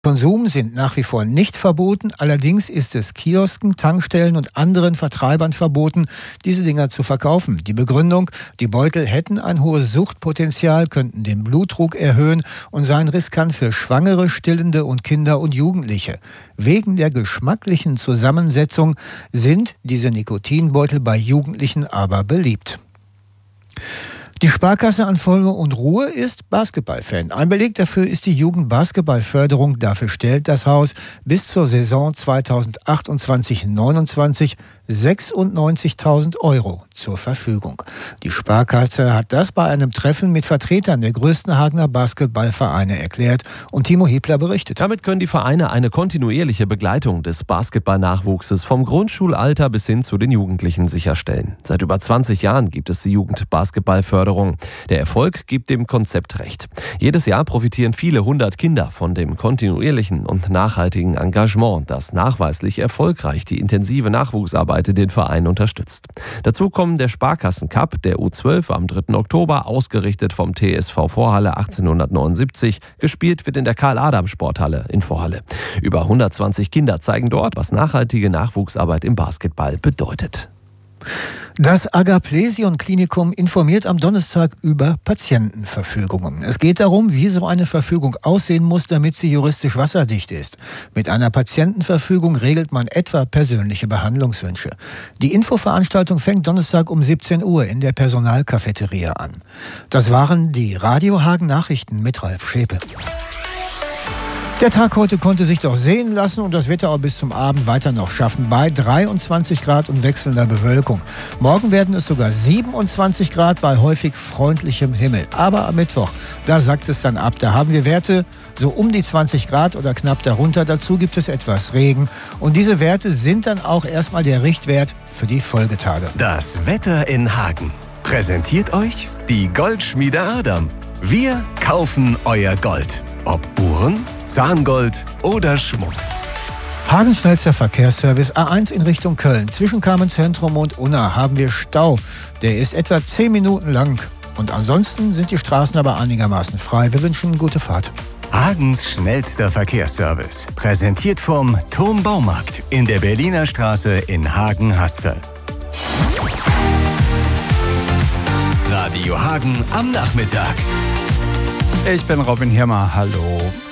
Konsum sind nach wie vor nicht verboten, allerdings ist es Kiosken, Tankstellen und anderen Vertreibern verboten, diese Dinger zu verkaufen. Die Begründung, die Beutel hätten ein hohes Suchtpotenzial, könnten den Blutdruck erhöhen und seien riskant für Schwangere, Stillende und Kinder und Jugendliche. Wegen der geschmacklichen Zusammensetzung sind diese Nikotinbeutel bei Jugendlichen aber beliebt. Die Sparkasse an Vollmer und Ruhr ist Basketballfan. Ein Beleg dafür ist die Jugendbasketballförderung. Dafür stellt das Haus bis zur Saison 2028/29 96.000 € zur Verfügung. Die Sparkasse hat das bei einem Treffen mit Vertretern der größten Hagener Basketballvereine erklärt und Timo Hiebler berichtet. Damit können die Vereine eine kontinuierliche Begleitung des Basketballnachwuchses vom Grundschulalter bis hin zu den Jugendlichen sicherstellen. Seit über 20 Jahren gibt es die Jugendbasketballförderung. Der Erfolg gibt dem Konzept recht. Jedes Jahr profitieren viele hundert Kinder von dem kontinuierlichen und nachhaltigen Engagement, das nachweislich erfolgreich die intensive Nachwuchsarbeit in den Verein unterstützt. Dazu kommen der Sparkassen-Cup der U12 am 3. Oktober, ausgerichtet vom TSV Vorhalle 1879. Gespielt wird in der Karl-Adam-Sporthalle in Vorhalle. Über 120 Kinder zeigen dort, was nachhaltige Nachwuchsarbeit im Basketball bedeutet. Das Agaplesion-Klinikum informiert am Donnerstag über Patientenverfügungen. Es geht darum, wie so eine Verfügung aussehen muss, damit sie juristisch wasserdicht ist. Mit einer Patientenverfügung regelt man etwa persönliche Behandlungswünsche. Die Infoveranstaltung fängt Donnerstag um 17 Uhr in der Personalcafeteria an. Das waren die Radio Hagen Nachrichten mit Ralf Schäpe. Der Tag heute konnte sich doch sehen lassen und das Wetter auch bis zum Abend weiter noch schaffen, bei 23 Grad und wechselnder Bewölkung. Morgen werden es sogar 27 Grad bei häufig freundlichem Himmel. Aber am Mittwoch, da sackt es dann ab. Da haben wir Werte so um die 20 Grad oder knapp darunter. Dazu gibt es etwas Regen. Und diese Werte sind dann auch erstmal der Richtwert für die Folgetage. Das Wetter in Hagen präsentiert euch die Goldschmiede Adam. Wir kaufen euer Gold. Ob Uhren, Zahngold oder Schmuck. Hagens schnellster Verkehrsservice A1 in Richtung Köln. Zwischen Kamenz-Zentrum und Unna haben wir Stau. Der ist etwa 10 Minuten lang. Und ansonsten sind die Straßen aber einigermaßen frei. Wir wünschen gute Fahrt. Hagens schnellster Verkehrsservice. Präsentiert vom Turm Baumarkt in der Berliner Straße in Hagen-Haspel. Radio Hagen am Nachmittag. Ich bin Robin Hirmer, hallo.